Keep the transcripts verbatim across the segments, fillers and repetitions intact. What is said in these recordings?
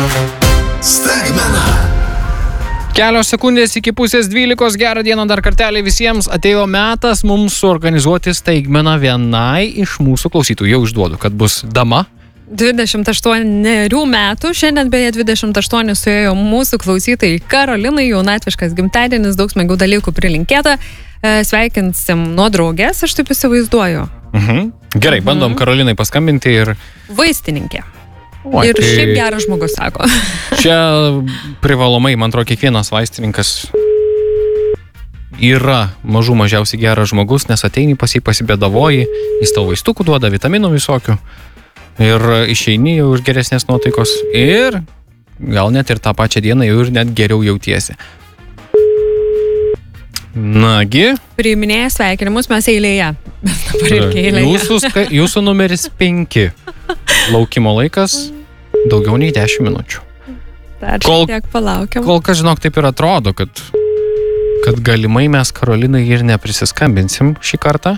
Staigmena. Kelios sekundės iki pusės dvylikos. Gerą dieną dar kartelį visiems. Atėjo metas mums suorganizuoti staigmeną vienai iš mūsų klausytojų. Jau išduodu, kad bus dama. dvidešimt aštuonerių metų. Šiandien beje dvidešimt aštuoni suėjo mūsų klausytojai Karolinai, jaunatviškas gimtadienis, daug smagių dalykų prilinkėta. Sveikinsim nuo draugės, aš taip įsivaizduoju. Mhm. Gerai, bandom mhm. Karolinai paskambinti ir... Vaistininkė. O, ir tai... šiaip geras žmogus sako. Čia privalomai, man atrodo, kiekvienas vaistininkas yra mažų mažiausiai geras žmogus, nes ateini pas jį pasibėdavoji, jis tau vaistukų duoda, vitaminų visokių ir išeini jau iš geresnės nuotaikos ir gal net ir tą pačią dieną jau ir net geriau jautiesi. Nagi. Priiminėja sveikinimus, mes eilėje. Mes dabar irgi eilėje. Jūsų, ska, jūsų numeris penki. Laukimo laikas daugiau nei dešimt minučių. Dar kol, šiek tiek palaukiam. Kol kas, žinok, taip ir atrodo, kad, kad galimai mes Karolinai ir neprisiskambinsim šį kartą.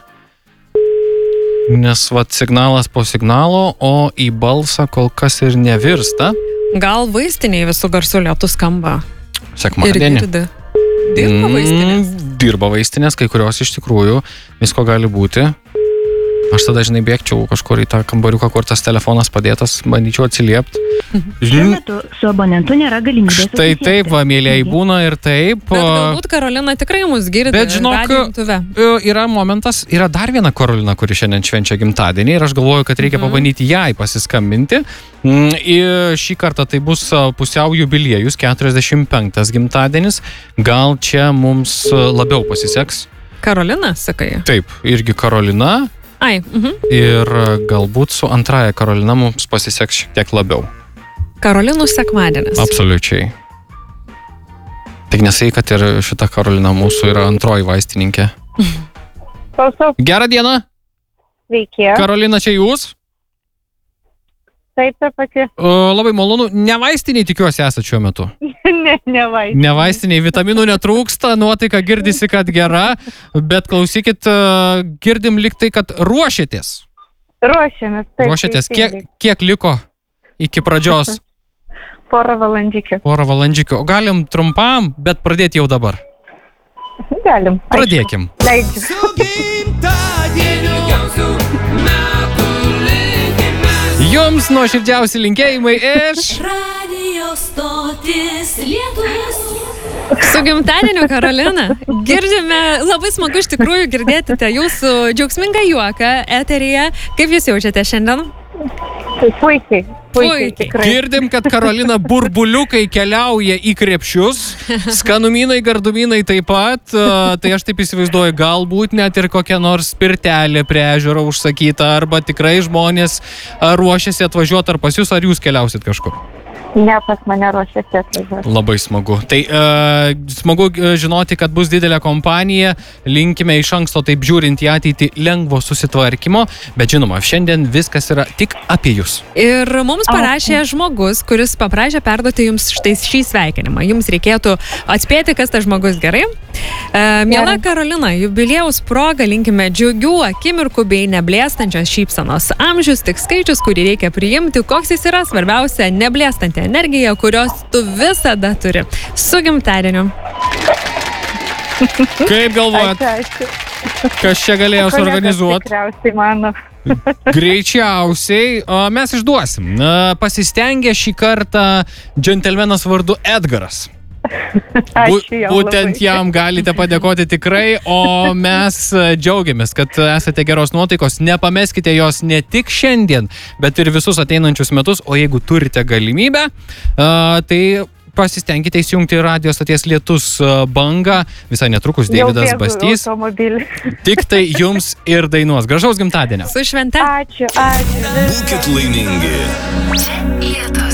Nes vat signalas po signalo, o į balsą kol kas ir nevirsta. Gal vaistiniai visų garsų lietų skamba? Sekmadienį. Dirba vaistinės? Mm, dirba vaistinės, kai kurios iš tikrųjų visko gali būti. Aš tada, žinai, bėgčiau kažkur į tą kambariuką, kur tas telefonas padėtas, bandyčiau atsiliepti. Šiuo metu su abonentu nėra galimybės. Štai taip, va, mėlyjei būna ir taip. Bet galbūt Karolina tikrai mus girdi. Bet žinok, yra momentas, yra dar viena Karolina, kuri šiandien švenčia gimtadienį ir aš galvoju, kad reikia pabandyti jai pasiskambinti. Ir šį kartą tai bus pusiau jubiliejus, keturiasdešimt penktas gimtadienis. Gal čia mums labiau pasiseks? Karolina, sakai? Taip, irgi Karolina. Ai, uh-huh. Ir galbūt su antraja Karolina mums pasiseks šiek tiek labiau. Karolinų sekmadienis. Absoliučiai. Tik nesai, kad ir šita Karolina mūsų yra antroji vaistininkė. Klausau. Gerą dieną. Sveiki. Karolina, čia jūs? Taip, taip pati. O, labai malonu. Ne vaistiniai tikiuosi esate šiuo metu. ne, ne vaistiniai. Ne vaistiniai. Vitaminų netrūksta, nuotaika girdisi, kad gera. Bet klausykit, girdim lyg tai, kad ruošiatės. Ruošiamės. Taip, ruošiatės. Kiek, kiek liko iki pradžios? Porą valandžikių. Porą valandžikių. O galim trumpam, bet pradėti jau dabar. Galim. Pradėkim. Leidžiu. Jums nuoširdžiausi linkėjimai iš... Radio stotis Lietus. Su gimtadieniu, Karolina. Girdime, labai smagu iš tikrųjų girdėti jūsų džiaugsmingą juoką eteryje. Kaip jūs jaučiate šiandien? Puikiai. Puikiai, tikrai. Girdim, kad Karolina burbuliukai keliauja į krepšius, skanumynai, gardumynai taip pat, tai aš taip įsivaizduoju, galbūt net ir kokia nors pirtelė prie ežero užsakyta, arba tikrai žmonės ruošiasi atvažiuoti ar pas jūs, ar jūs keliausit kažkur? Ne, pas mane ruošiasi atvažiuoti. Labai smagu. Tai uh, smagu žinoti, kad bus didelė kompanija, linkime iš anksto taip žiūrint į ateitį lengvo susitvarkymo, bet žinoma, šiandien viskas yra tik apie jūs. Ir mums parašė žmogus, kuris paprašė perduoti jums štai šį sveikinimą. Jums reikėtų atspėti, kas tas žmogus, gerai? Uh, miela Karolina, jubiliejaus proga linkime džiugių akimirkų bei neblėstančios šypsenos. Amžius tik skaičius, kurį reikia priimti, koks jis yra, svarbiausia, neblėstanti energija, kurios tu visada turi. Su gimtadieniu. Kaip galvojat? Kas čia galėjo suorganizuoti? Tikriausiai mano. Greičiausiai mes išduosim. Pasistengė šį kartą džentelmenas vardu Edgaras. Ačiū jam Būtent labai. jam galite padėkoti tikrai, o mes džiaugiamės, kad esate geros nuotaikos. Nepameskite jos ne tik šiandien, bet ir visus ateinančius metus, o jeigu turite galimybę, tai pasistengkite įsijungti Radio stoties Lietus bangą. Visai netrukus Deividas Bastys. Tik tai jums ir dainuos. Gražaus gimtadienio. Su švente. Ačiū, ačiū. Būkit laimingi. Lietus.